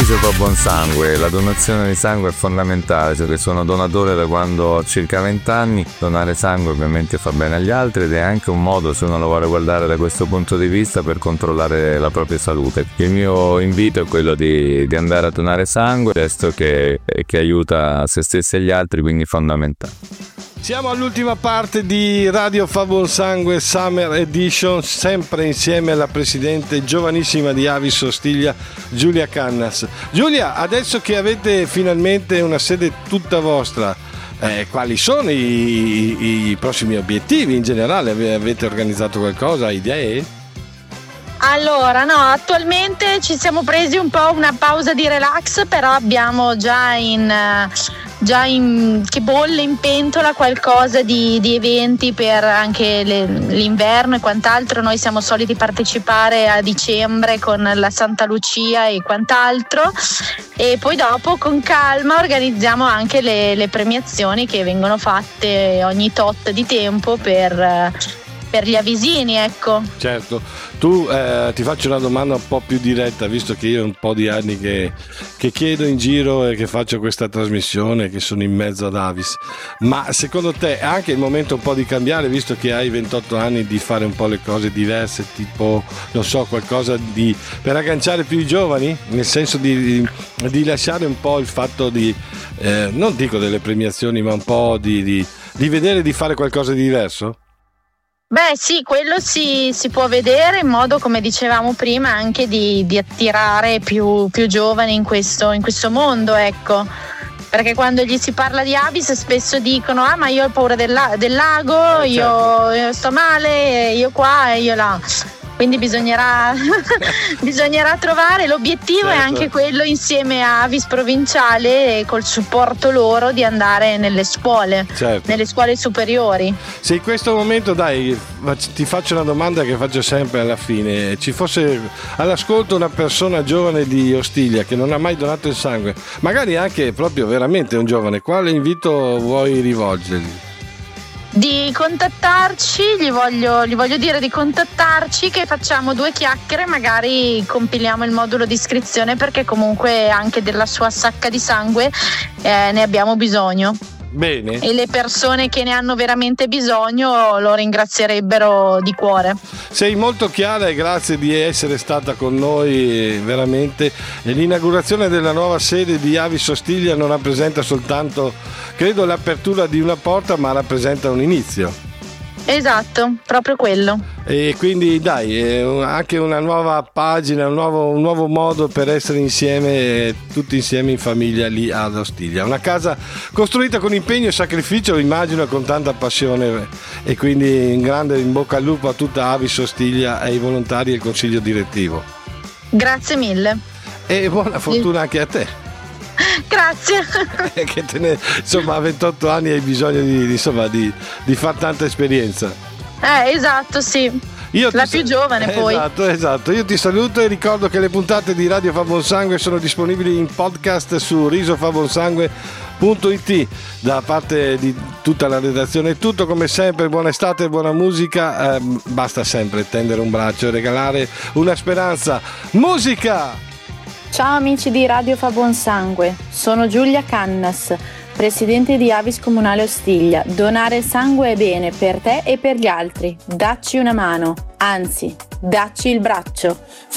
Riso fa buon sangue, la donazione di sangue è fondamentale, cioè che sono donatore da quando ho circa 20 anni, donare sangue ovviamente fa bene agli altri ed è anche un modo, se uno lo vuole guardare da questo punto di vista, per controllare la propria salute. Il mio invito è quello di andare a donare sangue, gesto che aiuta se stessi e gli altri, quindi fondamentale. Siamo all'ultima parte di Radio Fa Buon Sangue Summer Edition, sempre insieme alla presidente giovanissima di Avis Ostiglia, Giulia Cannas. Giulia, adesso che avete finalmente una sede tutta vostra, quali sono i prossimi obiettivi in generale? Avete organizzato qualcosa, idee? Allora, no, attualmente ci siamo presi un po' una pausa di relax, però abbiamo già che bolle in pentola qualcosa di eventi per anche l'inverno e quant'altro. Noi siamo soliti partecipare a dicembre con la Santa Lucia e quant'altro, e poi dopo con calma organizziamo anche le premiazioni che vengono fatte ogni tot di tempo per gli avisini, ecco. Certo, tu ti faccio una domanda un po' più diretta, visto che io ho un po' di anni che chiedo in giro e che faccio questa trasmissione, che sono in mezzo ad Avis, ma secondo te è anche il momento un po' di cambiare, visto che hai 28 anni, di fare un po' le cose diverse, tipo, non so, qualcosa per agganciare più i giovani, nel senso di lasciare un po' il fatto di non dico delle premiazioni, ma un po' di vedere di fare qualcosa di diverso? Beh sì, quello si può vedere, in modo, come dicevamo prima, anche di attirare più giovani in questo mondo, ecco. Perché quando gli si parla di Avis spesso dicono: ah, ma io ho paura del lago, certo. io sto male, io qua e io là. Quindi bisognerà trovare l'obiettivo, certo. È anche quello, insieme a Avis provinciale e col supporto loro, di andare nelle scuole, certo. Nelle scuole superiori. Se in questo momento, dai, ti faccio una domanda che faccio sempre alla fine: ci fosse all'ascolto una persona giovane di Ostiglia che non ha mai donato il sangue, magari anche proprio veramente un giovane, quale invito vuoi rivolgergli? Di contattarci, gli voglio dire di contattarci, che facciamo 2 chiacchiere, magari compiliamo il modulo di iscrizione, perché comunque anche della sua sacca di sangue ne abbiamo bisogno. Bene. E le persone che ne hanno veramente bisogno lo ringrazierebbero di cuore. Sei molto chiara e grazie di essere stata con noi veramente. E l'inaugurazione della nuova sede di Avis Ostiglia non rappresenta soltanto, credo, l'apertura di una porta, ma rappresenta un inizio. Esatto, proprio quello. E quindi dai, anche una nuova pagina, un nuovo modo per essere insieme, tutti insieme in famiglia lì ad Ostiglia. Una casa costruita con impegno e sacrificio, immagino, con tanta passione, e quindi un grande in bocca al lupo a tutta Avis Ostiglia, ai volontari e al consiglio direttivo. Grazie mille. E buona fortuna anche a te. Grazie. Che insomma, a 28 anni hai bisogno di far tanta esperienza. Esatto, sì. La più giovane, poi. Esatto. Io ti saluto e ricordo che le puntate di Radio Fa Buon Sangue sono disponibili in podcast su risofabonsangue.it. Da parte di tutta la redazione è tutto, come sempre. Buona estate, buona musica. Basta sempre tendere un braccio e regalare una speranza. Musica! Ciao amici di Radio Fa Buon Sangue, sono Giulia Cannas, presidente di Avis Comunale Ostiglia. Donare sangue è bene per te e per gli altri. Dacci una mano, anzi, dacci il braccio.